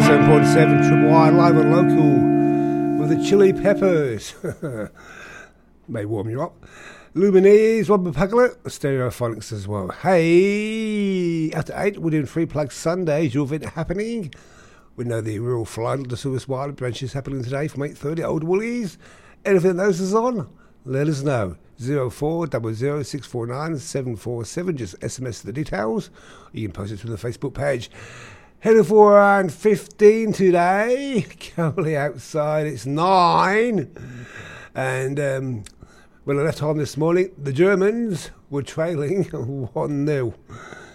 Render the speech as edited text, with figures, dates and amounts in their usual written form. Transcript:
107.7 Triple Y live and local with the Chili Peppers. May warm you up. Lumineers, Robert Puglet, Stereophonics as well. Hey, after 8, we're doing Free Plug Sundays. Your event happening. We know the Rural Flight of the Suez Wild Branch is happening today from 8:30 Old Woolies. Anything else is on, let us know. 0400649747. Just SMS the details. You can post it to the Facebook page. Heading for around 15 today. Currently outside it's 9. And when I left home this morning, the Germans were trailing 1-0.